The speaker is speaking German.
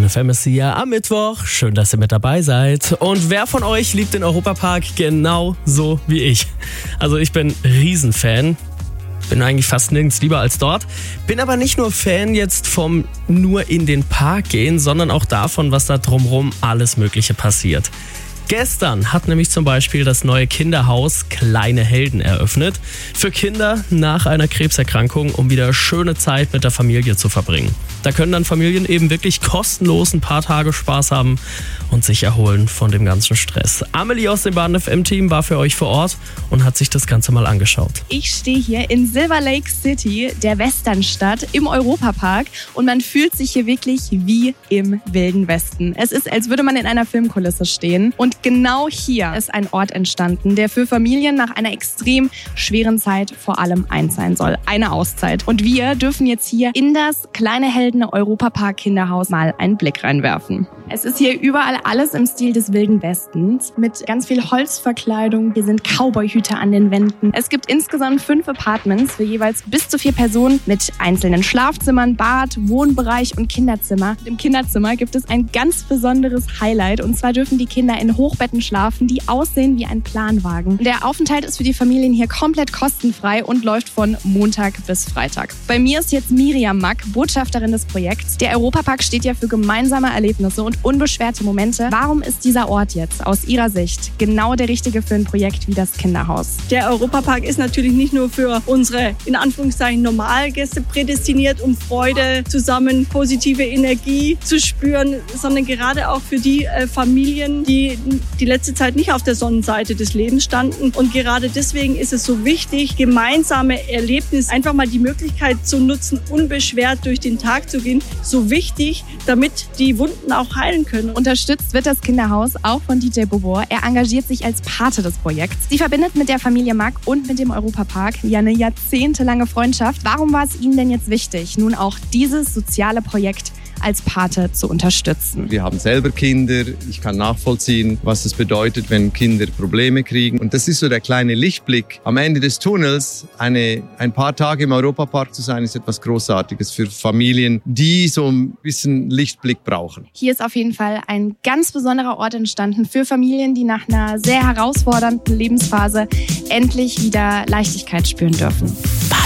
Bahn FM ist hier am Mittwoch. Schön, dass ihr mit dabei seid. Und wer von euch liebt den Europapark genau so wie ich? Also ich bin Riesenfan. Bin eigentlich fast nirgends lieber als dort. Bin aber nicht nur Fan jetzt vom nur in den Park gehen, sondern auch davon, was da drumherum alles Mögliche passiert. Gestern hat nämlich zum Beispiel das neue Kinderhaus Kleine Helden eröffnet. Für Kinder nach einer Krebserkrankung, um wieder schöne Zeit mit der Familie zu verbringen. Da können dann Familien eben wirklich kostenlos ein paar Tage Spaß haben und sich erholen von dem ganzen Stress. Amelie aus dem Bahn FM-Team war für euch vor Ort und hat sich das Ganze mal angeschaut. Ich stehe hier in Silver Lake City, der Westernstadt, im Europapark, und man fühlt sich hier wirklich wie im Wilden Westen. Es ist, als würde man in einer Filmkulisse stehen. Und genau hier ist ein Ort entstanden, der für Familien nach einer extrem schweren Zeit vor allem eins sein soll: eine Auszeit. Und wir dürfen jetzt hier in das Kleine Helden Europapark Kinderhaus mal einen Blick reinwerfen. Es ist hier überall alles im Stil des Wilden Westens mit ganz viel Holzverkleidung. Hier sind Cowboyhüte an den Wänden. Es gibt insgesamt 5 Apartments für jeweils bis zu 4 Personen mit einzelnen Schlafzimmern, Bad, Wohnbereich und Kinderzimmer. Im Kinderzimmer gibt es ein ganz besonderes Highlight, und zwar dürfen die Kinder in Hochbetten schlafen, die aussehen wie ein Planwagen. Der Aufenthalt ist für die Familien hier komplett kostenfrei und läuft von Montag bis Freitag. Bei mir ist jetzt Miriam Mack, Botschafterin des Projekts. Der Europapark steht ja für gemeinsame Erlebnisse und unbeschwerte Momente. Warum ist dieser Ort jetzt aus Ihrer Sicht genau der richtige für ein Projekt wie das Kinderhaus? Der Europapark ist natürlich nicht nur für unsere, in Anführungszeichen, Normalgäste prädestiniert, um Freude zusammen, positive Energie zu spüren, sondern gerade auch für die Familien, die die letzte Zeit nicht auf der Sonnenseite des Lebens standen. Und gerade deswegen ist es so wichtig, gemeinsame Erlebnisse, einfach mal die Möglichkeit zu nutzen, unbeschwert durch den Tag zu gehen, so wichtig, damit die Wunden auch heilen können. Unterstützt wird das Kinderhaus auch von DJ Bobor. Er engagiert sich als Pate des Projekts. Sie verbindet mit der Familie Mack und mit dem Europapark ja eine jahrzehntelange Freundschaft. Warum war es Ihnen denn jetzt wichtig, nun auch dieses soziale Projekt als Pate zu unterstützen? Wir haben selber Kinder. Ich kann nachvollziehen, was es bedeutet, wenn Kinder Probleme kriegen. Und das ist so der kleine Lichtblick am Ende des Tunnels. Ein paar Tage im Europapark zu sein, ist etwas Großartiges für Familien, die so ein bisschen Lichtblick brauchen. Hier ist auf jeden Fall ein ganz besonderer Ort entstanden für Familien, die nach einer sehr herausfordernden Lebensphase endlich wieder Leichtigkeit spüren dürfen.